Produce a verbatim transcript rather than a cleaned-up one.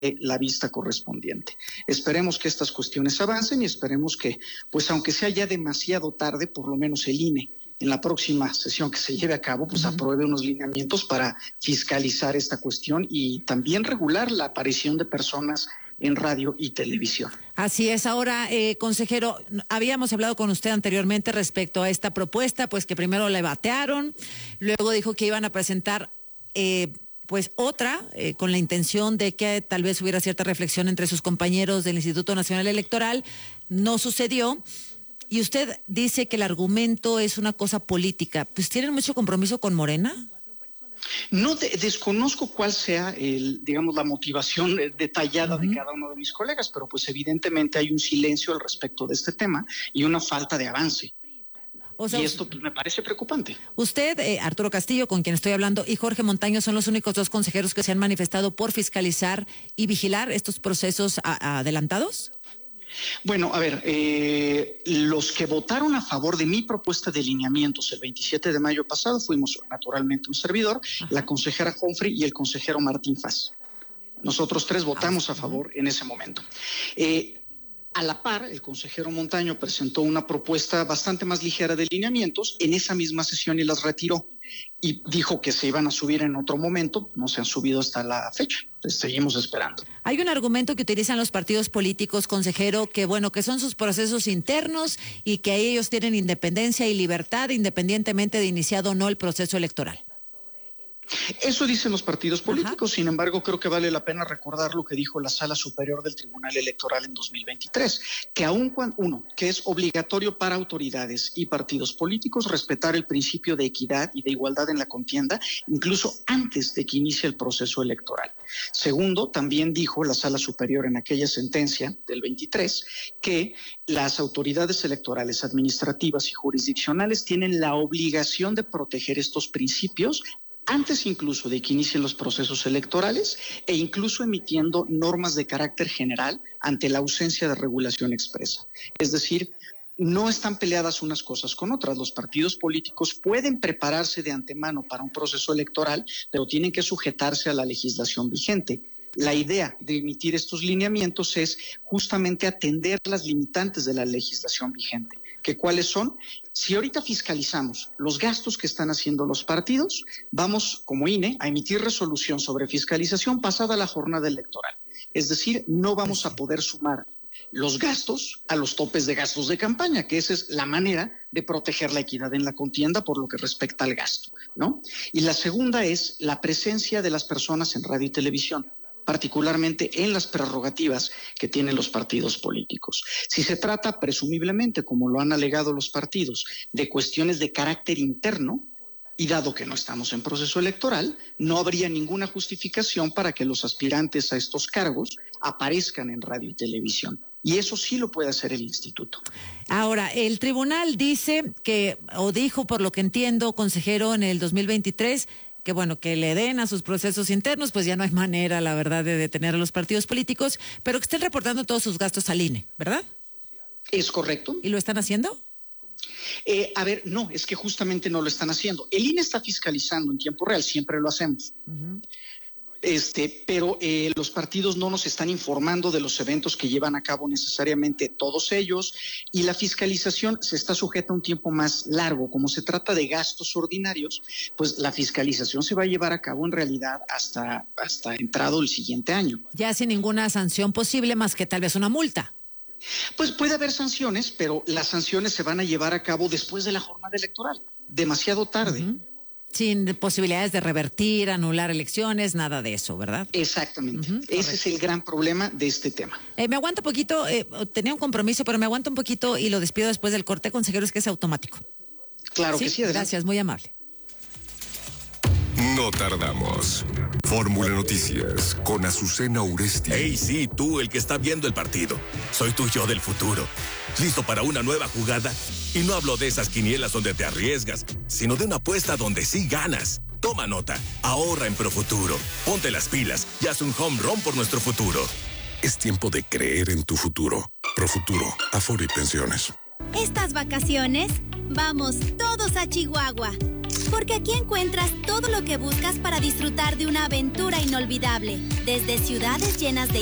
la vista correspondiente. Esperemos que estas cuestiones avancen y esperemos que, pues aunque sea ya demasiado tarde, por lo menos el I N E en la próxima sesión que se lleve a cabo, pues uh-huh. apruebe unos lineamientos para fiscalizar esta cuestión y también regular la aparición de personas en radio y televisión. Así es. Ahora, eh, consejero, habíamos hablado con usted anteriormente respecto a esta propuesta, pues que primero le batearon, luego dijo que iban a presentar eh, pues otra, eh, con la intención de que tal vez hubiera cierta reflexión entre sus compañeros del Instituto Nacional Electoral. No sucedió. Y usted dice que el argumento es una cosa política. Pues ¿tienen mucho compromiso con Morena? No de, desconozco cuál sea el, digamos, la motivación detallada uh-huh. de cada uno de mis colegas, pero pues evidentemente hay un silencio al respecto de este tema y una falta de avance. O sea, y esto pues, me parece preocupante. Usted, eh, Arturo Castillo, con quien estoy hablando, y Jorge Montaño son los únicos dos consejeros que se han manifestado por fiscalizar y vigilar estos procesos a, a adelantados. Bueno, a ver, eh, los que votaron a favor de mi propuesta de lineamientos el veintisiete de mayo pasado fuimos naturalmente un servidor, Ajá. la consejera Humphrey y el consejero Martín Faz. Nosotros tres votamos a favor en ese momento. Eh, A la par, el consejero Montaño presentó una propuesta bastante más ligera de lineamientos en esa misma sesión y las retiró. Y dijo que se iban a subir en otro momento, no se han subido hasta la fecha. Entonces seguimos esperando. Hay un argumento que utilizan los partidos políticos, consejero, que bueno, que son sus procesos internos y que ellos tienen independencia y libertad independientemente de iniciado o no el proceso electoral. Eso dicen los partidos políticos, Ajá. sin embargo creo que vale la pena recordar lo que dijo la Sala Superior del Tribunal Electoral en dos mil veintitrés, que aun cuando, uno, que es obligatorio para autoridades y partidos políticos respetar el principio de equidad y de igualdad en la contienda, incluso antes de que inicie el proceso electoral. Segundo, también dijo la Sala Superior en aquella sentencia del veintitrés que las autoridades electorales, administrativas y jurisdiccionales tienen la obligación de proteger estos principios antes incluso de que inicien los procesos electorales e incluso emitiendo normas de carácter general ante la ausencia de regulación expresa. Es decir, no están peleadas unas cosas con otras. Los partidos políticos pueden prepararse de antemano para un proceso electoral, pero tienen que sujetarse a la legislación vigente. La idea de emitir estos lineamientos es justamente atender las limitantes de la legislación vigente. ¿Que cuáles son? Si ahorita fiscalizamos los gastos que están haciendo los partidos, vamos como I N E a emitir resolución sobre fiscalización pasada la jornada electoral. Es decir, no vamos a poder sumar los gastos a los topes de gastos de campaña, que esa es la manera de proteger la equidad en la contienda por lo que respecta al gasto, ¿no? Y la segunda es la presencia de las personas en radio y televisión, particularmente en las prerrogativas que tienen los partidos políticos. Si se trata, presumiblemente, como lo han alegado los partidos, de cuestiones de carácter interno, y dado que no estamos en proceso electoral, no habría ninguna justificación para que los aspirantes a estos cargos aparezcan en radio y televisión. Y eso sí lo puede hacer el instituto. Ahora, el tribunal dice que, o dijo por lo que entiendo, consejero, en el dos mil veintitrés, que bueno, que le den a sus procesos internos, pues ya no hay manera, la verdad, de detener a los partidos políticos, pero que estén reportando todos sus gastos al I N E, ¿verdad? Es correcto. ¿Y lo están haciendo? Eh, a ver, no, es que justamente no lo están haciendo. El I N E está fiscalizando en tiempo real, siempre lo hacemos. Uh-huh. Este, pero eh, los partidos no nos están informando de los eventos que llevan a cabo necesariamente todos ellos, y la fiscalización se está sujeta a un tiempo más largo. Como se trata de gastos ordinarios, pues la fiscalización se va a llevar a cabo en realidad hasta, hasta entrado el siguiente año. Ya sin ninguna sanción posible más que tal vez una multa. Pues puede haber sanciones, pero las sanciones se van a llevar a cabo después de la jornada electoral, demasiado tarde. Uh-huh. Sin posibilidades de revertir, anular elecciones, nada de eso, ¿verdad? Exactamente. Uh-huh, Ese correcto. Es el gran problema de este tema. Eh, me aguanta un poquito, eh, tenía un compromiso, pero me aguanta un poquito y lo despido después del corte, consejero, es que es automático. Claro ¿Sí? que sí, adelante. Gracias, muy amable. No tardamos. Fórmula Noticias con Azucena Uresti. Hey, sí, tú, el que está viendo el partido. Soy tu yo del futuro. ¿Listo para una nueva jugada? Y no hablo de esas quinielas donde te arriesgas, sino de una apuesta donde sí ganas. Toma nota, ahorra en Profuturo. Ponte las pilas y haz un home run por nuestro futuro. Es tiempo de creer en tu futuro. Profuturo, Afore y Pensiones. Estas vacaciones, vamos todos a Chihuahua. Porque aquí encuentras todo lo que buscas para disfrutar de una aventura inolvidable. Desde ciudades llenas de